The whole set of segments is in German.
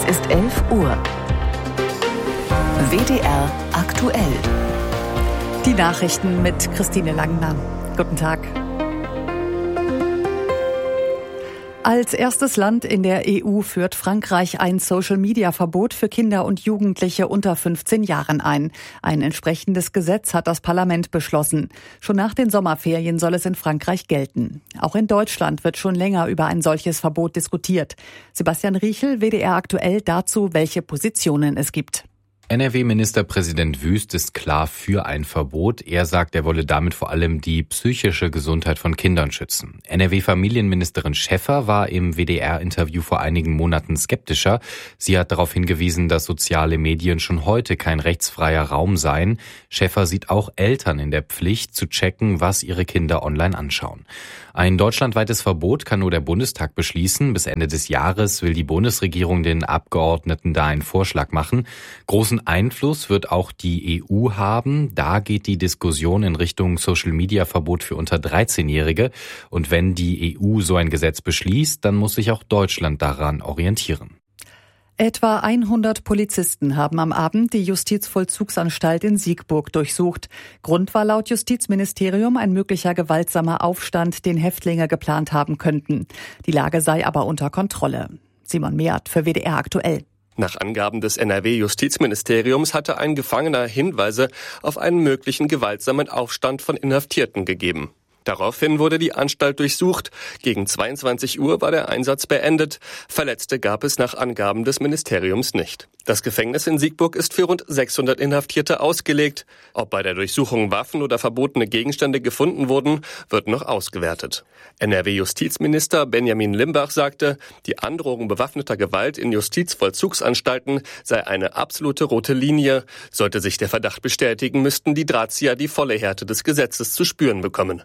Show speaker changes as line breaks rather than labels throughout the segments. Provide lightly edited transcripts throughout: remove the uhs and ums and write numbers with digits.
ist 11 Uhr. WDR aktuell.
Die Nachrichten mit Christine Langner. Guten Tag. Als erstes Land in der EU führt Frankreich ein Social-Media-Verbot für Kinder und Jugendliche unter 15 Jahren ein. Ein entsprechendes Gesetz hat das Parlament beschlossen. Schon nach den Sommerferien soll es in Frankreich gelten. Auch in Deutschland wird schon länger über ein solches Verbot diskutiert. Sebastian Riechel, WDR aktuell, dazu, welche Positionen es gibt.
NRW-Ministerpräsident Wüst ist klar für ein Verbot. Er sagt, er wolle damit vor allem die psychische Gesundheit von Kindern schützen. NRW-Familienministerin Schäffer war im WDR-Interview vor einigen Monaten skeptischer. Sie hat darauf hingewiesen, dass soziale Medien schon heute kein rechtsfreier Raum seien. Schäffer sieht auch Eltern in der Pflicht, zu checken, was ihre Kinder online anschauen. Ein deutschlandweites Verbot kann nur der Bundestag beschließen. Bis Ende des Jahres will die Bundesregierung den Abgeordneten da einen Vorschlag machen. Großen Einfluss wird auch die EU haben. Da geht die Diskussion in Richtung Social-Media-Verbot für unter 13-Jährige. Und wenn die EU so ein Gesetz beschließt, dann muss sich auch Deutschland daran orientieren.
Etwa 100 Polizisten haben am Abend die Justizvollzugsanstalt in Siegburg durchsucht. Grund war laut Justizministerium ein möglicher gewaltsamer Aufstand, den Häftlinge geplant haben könnten. Die Lage sei aber unter Kontrolle. Simon Meert für WDR aktuell.
Nach Angaben des NRW-Justizministeriums hatte ein Gefangener Hinweise auf einen möglichen gewaltsamen Aufstand von Inhaftierten gegeben. Daraufhin wurde die Anstalt durchsucht. Gegen 22 Uhr war der Einsatz beendet. Verletzte gab es nach Angaben des Ministeriums nicht. Das Gefängnis in Siegburg ist für rund 600 Inhaftierte ausgelegt. Ob bei der Durchsuchung Waffen oder verbotene Gegenstände gefunden wurden, wird noch ausgewertet. NRW-Justizminister Benjamin Limbach sagte, die Androhung bewaffneter Gewalt in Justizvollzugsanstalten sei eine absolute rote Linie. Sollte sich der Verdacht bestätigen, müssten die Drahtzieher die volle Härte des Gesetzes zu spüren bekommen.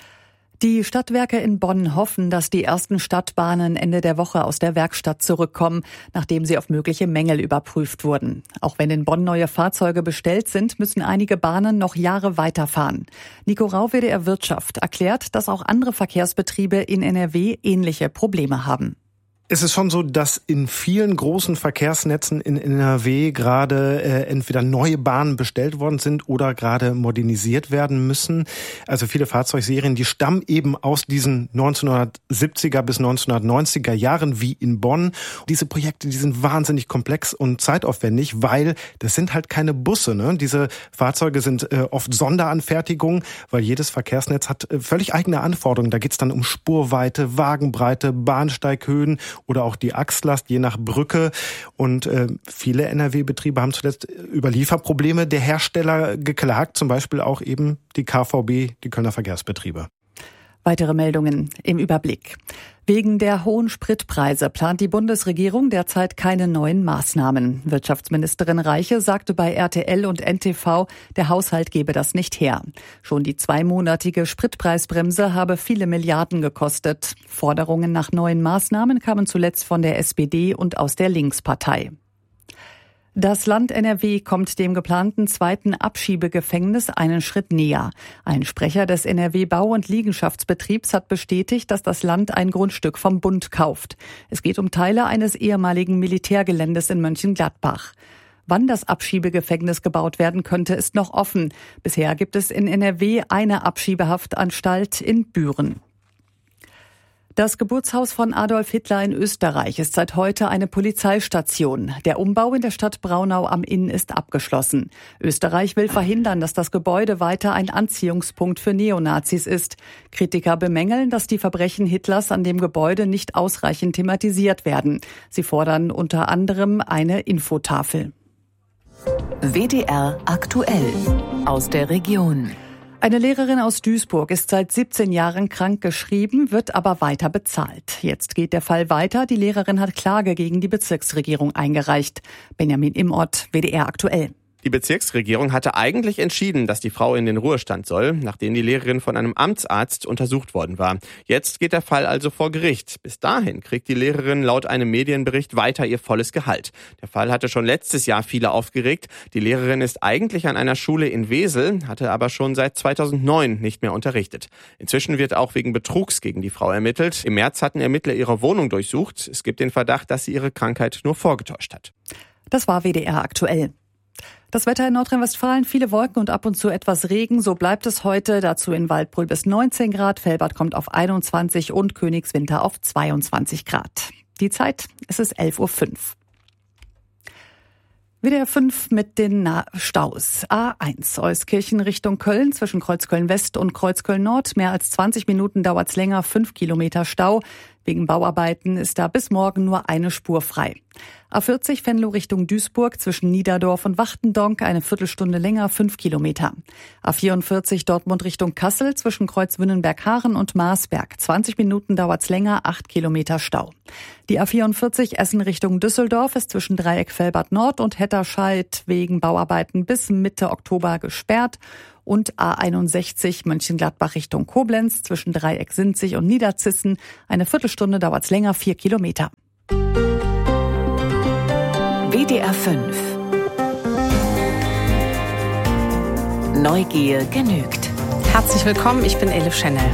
Die Stadtwerke in Bonn hoffen, dass die ersten Stadtbahnen Ende der Woche aus der Werkstatt zurückkommen, nachdem sie auf mögliche Mängel überprüft wurden. Auch wenn in Bonn neue Fahrzeuge bestellt sind, müssen einige Bahnen noch Jahre weiterfahren. Nico Rau, WDR Wirtschaft, erklärt, dass auch andere Verkehrsbetriebe in NRW ähnliche Probleme haben.
Es ist schon so, dass in vielen großen Verkehrsnetzen in NRW gerade entweder neue Bahnen bestellt worden sind oder gerade modernisiert werden müssen. Also viele Fahrzeugserien, die stammen eben aus diesen 1970er bis 1990er Jahren wie in Bonn. Diese Projekte, die sind wahnsinnig komplex und zeitaufwendig, weil das sind halt keine Busse, ne? Diese Fahrzeuge sind oft Sonderanfertigungen, weil jedes Verkehrsnetz hat völlig eigene Anforderungen. Da geht's dann um Spurweite, Wagenbreite, Bahnsteighöhen oder auch die Achslast je nach Brücke. Und viele NRW-Betriebe haben zuletzt über Lieferprobleme der Hersteller geklagt, zum Beispiel auch eben die KVB, die Kölner Verkehrsbetriebe.
Weitere Meldungen im Überblick. Wegen der hohen Spritpreise plant die Bundesregierung derzeit keine neuen Maßnahmen. Wirtschaftsministerin Reiche sagte bei RTL und NTV, der Haushalt gebe das nicht her. Schon die zweimonatige Spritpreisbremse habe viele Milliarden gekostet. Forderungen nach neuen Maßnahmen kamen zuletzt von der SPD und aus der Linkspartei. Das Land NRW kommt dem geplanten zweiten Abschiebegefängnis einen Schritt näher. Ein Sprecher des NRW Bau- und Liegenschaftsbetriebs hat bestätigt, dass das Land ein Grundstück vom Bund kauft. Es geht um Teile eines ehemaligen Militärgeländes in Mönchengladbach. Wann das Abschiebegefängnis gebaut werden könnte, ist noch offen. Bisher gibt es in NRW eine Abschiebehaftanstalt in Büren. Das Geburtshaus von Adolf Hitler in Österreich ist seit heute eine Polizeistation. Der Umbau in der Stadt Braunau am Inn ist abgeschlossen. Österreich will verhindern, dass das Gebäude weiter ein Anziehungspunkt für Neonazis ist. Kritiker bemängeln, dass die Verbrechen Hitlers an dem Gebäude nicht ausreichend thematisiert werden. Sie fordern unter anderem eine Infotafel.
WDR aktuell aus der Region.
Eine Lehrerin aus Duisburg ist seit 17 Jahren krankgeschrieben, wird aber weiter bezahlt. Jetzt geht der Fall weiter. Die Lehrerin hat Klage gegen die Bezirksregierung eingereicht. Benjamin Immort, WDR aktuell.
Die Bezirksregierung hatte eigentlich entschieden, dass die Frau in den Ruhestand soll, nachdem die Lehrerin von einem Amtsarzt untersucht worden war. Jetzt geht der Fall also vor Gericht. Bis dahin kriegt die Lehrerin laut einem Medienbericht weiter ihr volles Gehalt. Der Fall hatte schon letztes Jahr viele aufgeregt. Die Lehrerin ist eigentlich an einer Schule in Wesel, hatte aber schon seit 2009 nicht mehr unterrichtet. Inzwischen wird auch wegen Betrugs gegen die Frau ermittelt. Im März hatten Ermittler ihre Wohnung durchsucht. Es gibt den Verdacht, dass sie ihre Krankheit nur vorgetäuscht hat.
Das war WDR aktuell. Das Wetter in Nordrhein-Westfalen, viele Wolken und ab und zu etwas Regen. So bleibt es heute. Dazu in Waldbröl bis 19 Grad. Velbert kommt auf 21 und Königswinter auf 22 Grad. Die Zeit, es ist 11:05 Uhr. WDR 5 mit den Staus. A1 Euskirchen Richtung Köln zwischen Kreuzköln West und Kreuzköln Nord. Mehr als 20 Minuten dauert's länger, 5 Kilometer Stau. Wegen Bauarbeiten ist da bis morgen nur eine Spur frei. A40 Venlo Richtung Duisburg zwischen Niederdorf und Wachtendonk eine Viertelstunde länger, 5 Kilometer. A44 Dortmund Richtung Kassel zwischen Kreuz Wünnenberg-Haaren und Marsberg. 20 Minuten dauert's länger, 8 Kilometer Stau. Die A44 Essen Richtung Düsseldorf ist zwischen Dreieck Velbert Nord und Hetterscheid wegen Bauarbeiten bis Mitte Oktober gesperrt. Und A61 Mönchengladbach Richtung Koblenz zwischen Dreieck Sinzig und Niederzissen. Eine Viertelstunde dauert's länger, 4 Kilometer.
WDR 5. Neugier genügt.
Herzlich willkommen, ich bin Elif Schnell.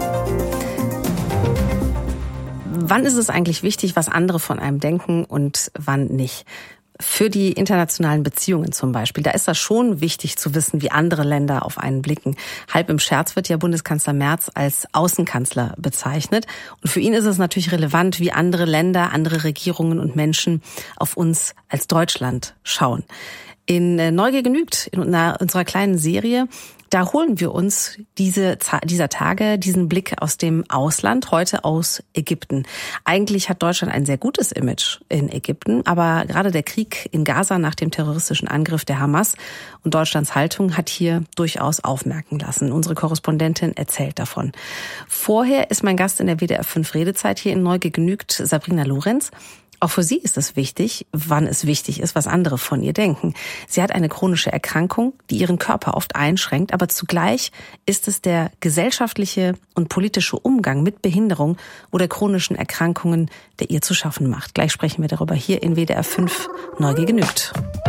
Wann ist es eigentlich wichtig, was andere von einem denken und wann nicht? Für die internationalen Beziehungen zum Beispiel, da ist das schon wichtig zu wissen, wie andere Länder auf einen blicken. Halb im Scherz wird ja Bundeskanzler Merz als Außenkanzler bezeichnet. Und für ihn ist es natürlich relevant, wie andere Länder, andere Regierungen und Menschen auf uns als Deutschland schauen. In Neugier genügt, in unserer kleinen Serie, da holen wir uns dieser Tage diesen Blick aus dem Ausland, heute aus Ägypten. Eigentlich hat Deutschland ein sehr gutes Image in Ägypten, aber gerade der Krieg in Gaza nach dem terroristischen Angriff der Hamas und Deutschlands Haltung hat hier durchaus aufmerken lassen. Unsere Korrespondentin erzählt davon. Vorher ist mein Gast in der WDR 5 Redezeit hier in Neugier genügt, Sabrina Lorenz. Auch für sie ist es wichtig, wann es wichtig ist, was andere von ihr denken. Sie hat eine chronische Erkrankung, die ihren Körper oft einschränkt, aber zugleich ist es der gesellschaftliche und politische Umgang mit Behinderung oder chronischen Erkrankungen, der ihr zu schaffen macht. Gleich sprechen wir darüber hier in WDR 5 Neugier genügt.